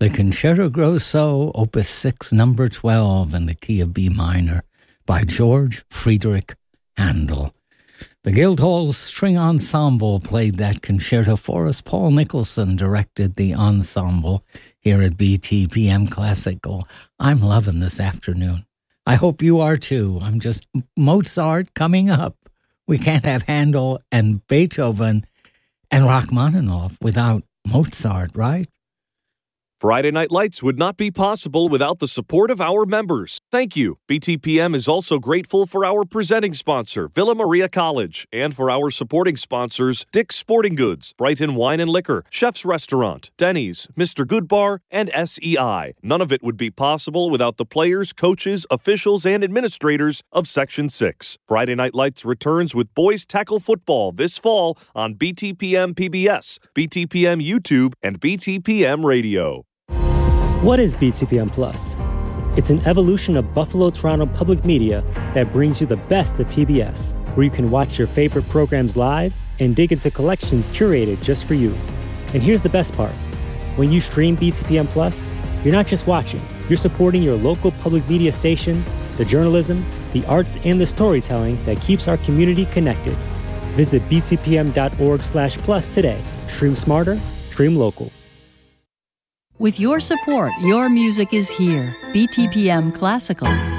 The Concerto Grosso, Opus 6, number 12, in the key of B minor, by George Friedrich Handel. The Guildhall String Ensemble played that concerto for us. Paul Nicholson directed the ensemble here at BTPM Classical. I'm loving this afternoon. I hope you are too. Mozart coming up. We can't have Handel and Beethoven and Rachmaninoff without Mozart, right? Friday Night Lights would not be possible without the support of our members. Thank you. BTPM is also grateful for our presenting sponsor, Villa Maria College, and for our supporting sponsors, Dick's Sporting Goods, Brighton Wine and Liquor, Chef's Restaurant, Denny's, Mr. Goodbar, and SEI. None of it would be possible without the players, coaches, officials, and administrators of Section 6. Friday Night Lights returns with boys tackle football this fall on BTPM PBS, BTPM YouTube, and BTPM Radio. What is BTPM Plus? It's an evolution of Buffalo Toronto Public Media that brings you the best of PBS, where you can watch your favorite programs live and dig into collections curated just for you. And here's the best part. When you stream BTPM Plus, you're not just watching, you're supporting your local public media station, the journalism, the arts, and the storytelling that keeps our community connected. Visit btpm.org/plus today. Stream smarter, stream local. With your support, your music is here. BTPM Classical.